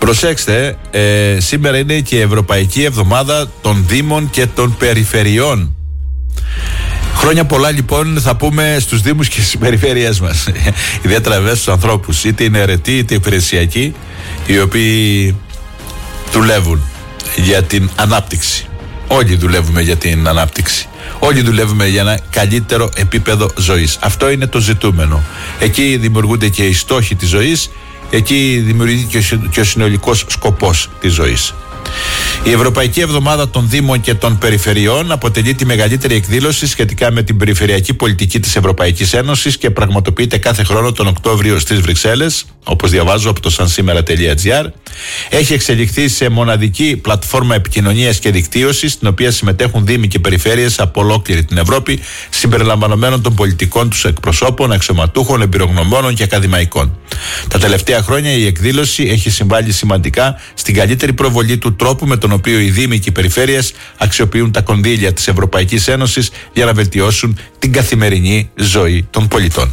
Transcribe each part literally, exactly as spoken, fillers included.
Προσέξτε, ε, σήμερα είναι και η Ευρωπαϊκή Εβδομάδα των Δήμων και των Περιφερειών. Χρόνια πολλά λοιπόν θα πούμε στους Δήμους και στις περιφέρειές μας. Ιδιαίτερα βέβαια στους ανθρώπους, είτε είναι αιρετοί είτε υπηρεσιακοί, οι οποίοι δουλεύουν για την ανάπτυξη. Όλοι δουλεύουμε για την ανάπτυξη. Όλοι δουλεύουμε για ένα καλύτερο επίπεδο ζωής. Αυτό είναι το ζητούμενο. Εκεί δημιουργούνται και οι στόχοι της ζωής, εκεί δημιουργείται και ο συνολικός σκοπός της ζωής. Η Ευρωπαϊκή Εβδομάδα των Δήμων και των Περιφερειών αποτελεί τη μεγαλύτερη εκδήλωση σχετικά με την περιφερειακή πολιτική της Ευρωπαϊκής Ένωσης και πραγματοποιείται κάθε χρόνο τον Οκτώβριο στις Βρυξέλλες, όπως διαβάζω από το σαν-σήμερα τελεία τζι άρ. Έχει εξελιχθεί σε μοναδική πλατφόρμα επικοινωνίας και δικτύωσης, στην οποία συμμετέχουν δήμοι και περιφέρειες από ολόκληρη την Ευρώπη, συμπεριλαμβανομένων των πολιτικών τους εκπροσώπων, αξιωματούχων, εμπειρογνωμόνων και ακαδημαϊκών. Τα τελευταία χρόνια η εκδήλωση έχει συμβάλει σημαντικά στην καλύτερη προβολή του τρόπου με τον οποίο οι δήμοι και οι περιφέρειες αξιοποιούν τα κονδύλια της Ευρωπαϊκής Ένωσης για να βελτιώσουν την καθημερινή ζωή των πολιτών.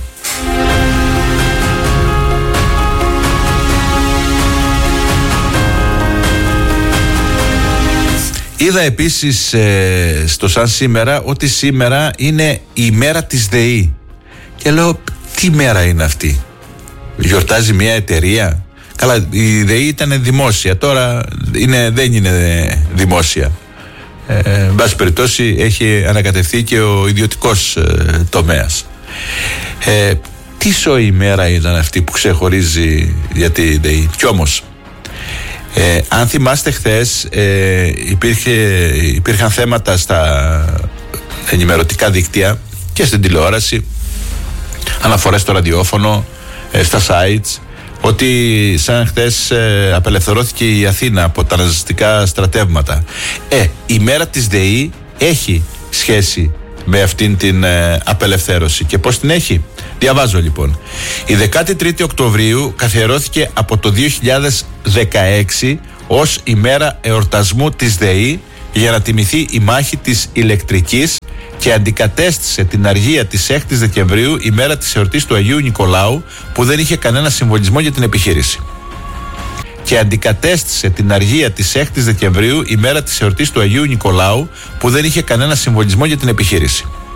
Είδα επίσης ε, στο σαν σήμερα ότι σήμερα είναι η μέρα της ΔΕΗ και λέω τι μέρα είναι αυτή, γιορτάζει μια εταιρεία? Καλά, η ΔΕΗ ήταν δημόσια, τώρα είναι, δεν είναι δημόσια. Ε, εν πάση περιπτώσει έχει ανακατευθεί και ο ιδιωτικός ε, τομέας. Ε, τι σοή ημέρα ήταν αυτή που ξεχωρίζει για τη ΔΕΗ? Κι όμως, ε, αν θυμάστε χθες ε, υπήρχε, υπήρχαν θέματα στα ενημερωτικά δίκτυα και στην τηλεόραση, αναφορές στο ραδιόφωνο, ε, στα sites, ότι σαν χθες ε, απελευθερώθηκε η Αθήνα από τα ναζιστικά στρατεύματα. Ε, η μέρα της ΔΕΗ έχει σχέση με αυτήν την ε, απελευθέρωση. Και πώς την έχει? Διαβάζω λοιπόν. Η δεκάτη τρίτη Οκτωβρίου καθιερώθηκε από το δύο χιλιάδες δεκαέξι ως ημέρα εορτασμού της ΔΕΗ για να τιμηθεί η μάχη της ηλεκτρικής και αντικατέστησε την αργία της έκτης Δεκεμβρίου, ημέρα της εορτής του Αγίου Νικολάου, που δεν είχε κανένα συμβολισμό για την επιχείρηση. Και αντικατέστησε την αργία της έκτης Δεκεμβρίου, ημέρα της εορτής του Αγίου Νικολάου, που δεν είχε κανένα συμβολισμό για την επιχείρηση.